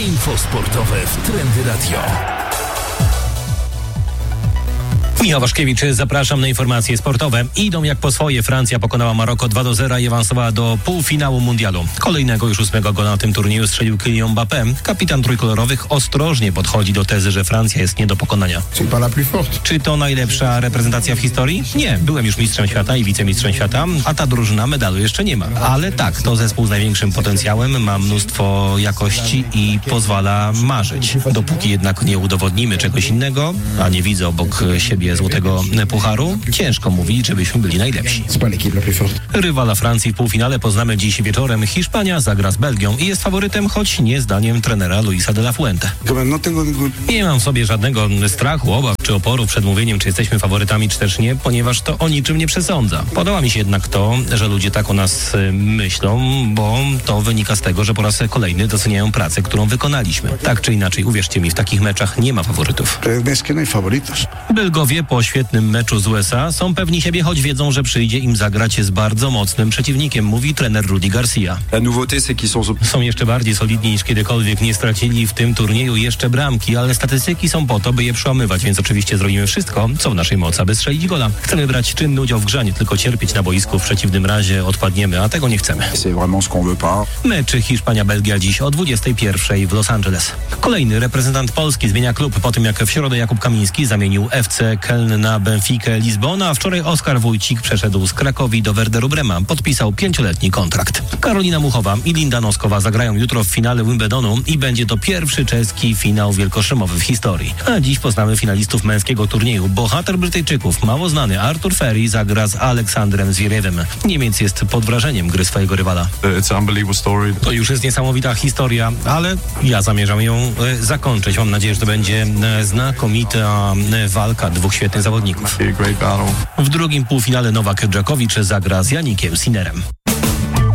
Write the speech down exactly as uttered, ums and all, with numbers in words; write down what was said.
Info sportowe w Trendy Radio. Michał Waszkiewicz, zapraszam na informacje sportowe. Idą jak po swoje. Francja pokonała Maroko dwa do zera i awansowała do półfinału mundialu. Kolejnego już ósmego gola na tym turnieju strzelił Kylian Mbappé. Kapitan trójkolorowych ostrożnie podchodzi do tezy, że Francja jest nie do pokonania. Czy to najlepsza reprezentacja w historii? Nie. Byłem już mistrzem świata i wicemistrzem świata, a ta drużyna medalu jeszcze nie ma. Ale tak, to zespół z największym potencjałem, ma mnóstwo jakości i pozwala marzyć. Dopóki jednak nie udowodnimy czegoś innego, a nie widzę obok siebie złotego pucharu, ciężko mówić, żebyśmy byli najlepsi. Rywala Francji w półfinale poznamy dziś wieczorem. Hiszpania zagra z Belgią i jest faworytem, choć nie zdaniem trenera Luisa de la Fuente. Nie mam w sobie żadnego strachu, obaw czy oporu przed mówieniem, czy jesteśmy faworytami, czy też nie, ponieważ to o niczym nie przesądza. Podoba mi się jednak to, że ludzie tak o nas myślą, bo to wynika z tego, że po raz kolejny doceniają pracę, którą wykonaliśmy. Tak czy inaczej, uwierzcie mi, w takich meczach nie ma faworytów. Belgowie po świetnym meczu z U S A są pewni siebie, choć wiedzą, że przyjdzie im zagrać z bardzo mocnym przeciwnikiem, mówi trener Rudi Garcia. Są jeszcze bardziej solidni niż kiedykolwiek, nie stracili w tym turnieju jeszcze bramki, ale statystyki są po to, by je przełamywać, więc oczywiście zrobimy wszystko, co w naszej mocy, aby strzelić gola. Chcemy brać czynny udział w grze, nie tylko cierpieć na boisku, w przeciwnym razie odpadniemy, a tego nie chcemy. Mecz Hiszpania-Belgia dziś o dwudziestej pierwszej w Los Angeles. Kolejny reprezentant Polski zmienia klub po tym, jak w środę Jakub Kamiński zamienił F C Keln na Benfikę Lizbona, a wczoraj Oskar Wójcik przeszedł z Krakowi do Werderu Brema. Podpisał pięcioletni kontrakt. Karolina Muchowa i Linda Noskowa zagrają jutro w finale Wimbledonu i będzie to pierwszy czeski finał wielkoszymowy w historii. A dziś poznamy finalistów męskiego turnieju. Bohater Brytyjczyków, mało znany Artur Ferry, zagra z Aleksandrem Zwieriewem. Niemiec jest pod wrażeniem gry swojego rywala. To już jest niesamowita historia, ale ja zamierzam ją e, zakończyć. Mam nadzieję, że to będzie e, znakomita e, walka dwóch świetnych zawodników. W drugim półfinale Nowak Dżokowicz zagra z Janikiem Sinnerem.